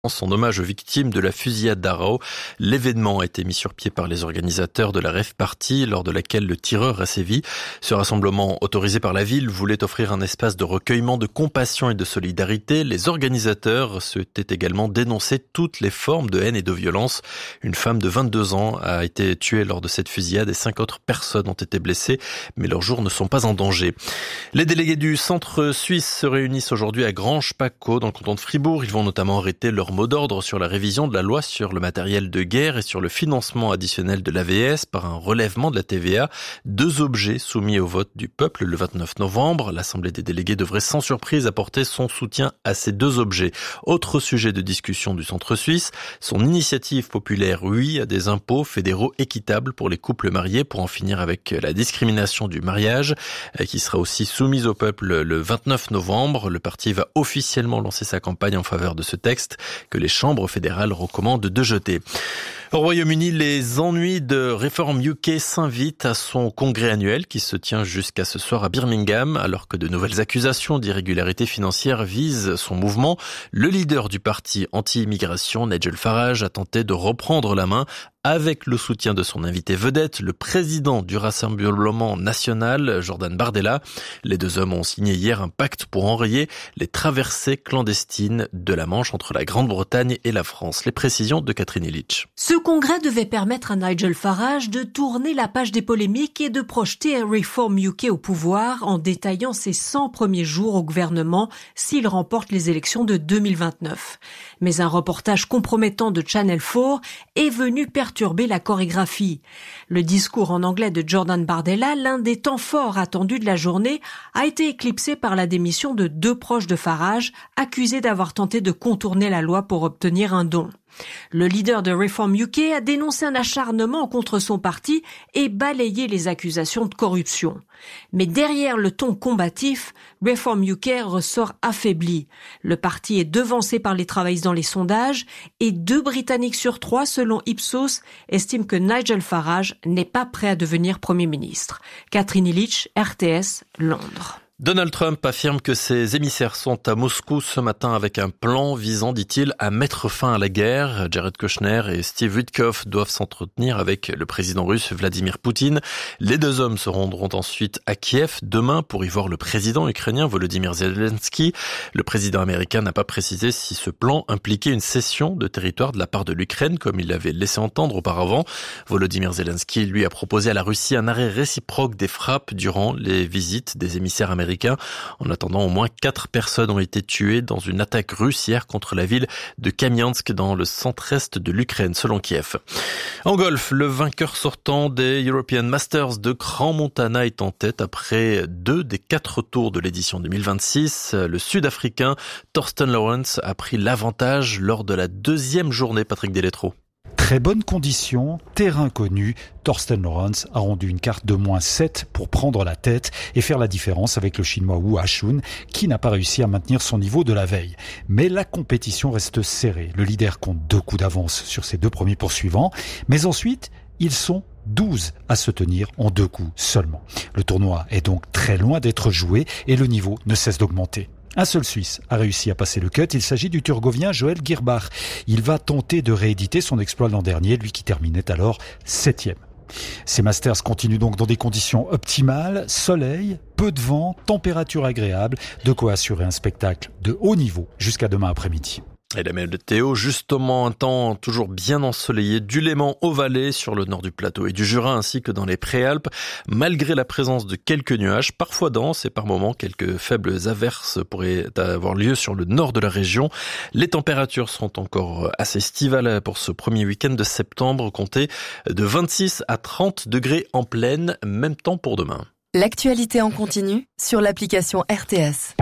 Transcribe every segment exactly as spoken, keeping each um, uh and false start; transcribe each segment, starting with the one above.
son hommage aux victimes de la fusillade d'Arao. L'événement a été mis sur pied par les organisateurs de la rave party lors de laquelle le tireur a sévi. Ce rassemblement autorisé par la ville voulait offrir un espace de recueillement, de compassion et de solidarité. Les organisateurs souhaitaient également dénoncer toutes les formes de haine et de violence. Une femme de vingt-deux ans a été tuée lors de cette fusillade et cinq autres personnes ont été blessées, mais leurs jours ne sont pas en danger. Les délégués du centre suisse se réunissent aujourd'hui à Granges-Paccot dans le canton de Fribourg. Ils vont notamment arrêter leur mot d'ordre sur la révision de la loi sur le matériel de guerre et sur le financement additionnel de l'A V S par un relèvement de la T V A. Deux objets soumis au vote du peuple le vingt-neuf novembre. L'Assemblée des délégués devrait sans surprise apporter son soutien à ces deux objets. Autre sujet de discussion du centre suisse, son initiative populaire Oui à des impôts fédéraux équitables pour les couples mariés pour en finir avec la discrimination du mariage qui sera aussi soumise au peuple le vingt-neuf novembre. Le parti va officiellement lancer sa campagne en faveur de ce texte que les chambres fédérales recommandent de jeter. Au Royaume-Uni, les ennuis de Reform U K s'invitent à son congrès annuel qui se tient jusqu'à ce soir à Birmingham, alors que de nouvelles accusations d'irrégularité financière visent son mouvement. Le leader du parti anti-immigration, Nigel Farage, a tenté de reprendre la main avec le soutien de son invité vedette, le président du Rassemblement national, Jordan Bardella. Les deux hommes ont signé hier un pacte pour enrayer les traversées clandestines de la Manche entre la Grande-Bretagne et la France. Les précisions de Catherine Illich. Ce congrès devait permettre à Nigel Farage de tourner la page des polémiques et de projeter Reform U K au pouvoir en détaillant ses cent premiers jours au gouvernement s'il remporte les élections de deux mille vingt-neuf. Mais un reportage compromettant de Channel quatre est venu perturber la chorégraphie. Le discours en anglais de Jordan Bardella, l'un des temps forts attendus de la journée, a été éclipsé par la démission de deux proches de Farage, accusés d'avoir tenté de contourner la loi pour obtenir un don. Le leader de Reform U K a dénoncé un acharnement contre son parti et balayé les accusations de corruption. Mais derrière le ton combatif, Reform U K ressort affaibli. Le parti est devancé par les travaillistes dans les sondages et deux Britanniques sur trois, selon Ipsos, estiment que Nigel Farage n'est pas prêt à devenir Premier ministre. Catherine Illich, R T S, Londres. Donald Trump affirme que ses émissaires sont à Moscou ce matin avec un plan visant, dit-il, à mettre fin à la guerre. Jared Kushner et Steve Witkoff doivent s'entretenir avec le président russe Vladimir Poutine. Les deux hommes se rendront ensuite à Kiev demain pour y voir le président ukrainien Volodymyr Zelensky. Le président américain n'a pas précisé si ce plan impliquait une cession de territoire de la part de l'Ukraine, comme il l'avait laissé entendre auparavant. Volodymyr Zelensky, lui, a proposé à la Russie un arrêt réciproque des frappes durant les visites des émissaires américains. En attendant, au moins quatre personnes ont été tuées dans une attaque russe hier contre la ville de Kamiansk dans le centre-est de l'Ukraine, selon Kiev. En golf, le vainqueur sortant des European Masters de Crans-Montana est en tête après deux des quatre tours de l'édition deux mille vingt-six. Le Sud-Africain Thorsten Lawrence a pris l'avantage lors de la deuxième journée, Patrick Deletreau. Très bonne condition, terrain connu, Thorsten Lawrence a rendu une carte de moins sept pour prendre la tête et faire la différence avec le chinois Wu Hashun qui n'a pas réussi à maintenir son niveau de la veille. Mais la compétition reste serrée. Le leader compte deux coups d'avance sur ses deux premiers poursuivants, mais ensuite, ils sont douze à se tenir en deux coups seulement. Le tournoi est donc très loin d'être joué et le niveau ne cesse d'augmenter. Un seul Suisse a réussi à passer le cut, il s'agit du Turgovien Joel Girbach. Il va tenter de rééditer son exploit l'an dernier, lui qui terminait alors septième. Ces Masters continuent donc dans des conditions optimales, soleil, peu de vent, température agréable, de quoi assurer un spectacle de haut niveau jusqu'à demain après-midi. Et la météo, justement un temps toujours bien ensoleillé du Léman au Valais, sur le nord du plateau et du Jura, ainsi que dans les Préalpes, malgré la présence de quelques nuages, parfois denses et par moments quelques faibles averses pourraient avoir lieu sur le nord de la région. Les températures seront encore assez estivales pour ce premier week-end de septembre, comptez de vingt-six à trente degrés en pleine, même temps pour demain. L'actualité en continu sur l'application R T S.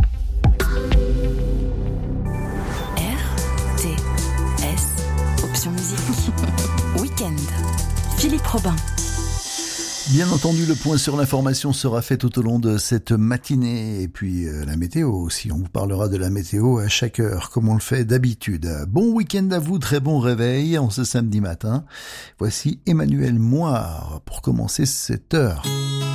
Option musique. Week-end. Philippe Robin. Bien entendu, le point sur l'information sera fait tout au long de cette matinée. Et puis euh, la météo aussi. On vous parlera de la météo à chaque heure, comme on le fait d'habitude. Bon week-end à vous, très bon réveil en ce samedi matin. Voici Emmanuel Moire pour commencer cette heure.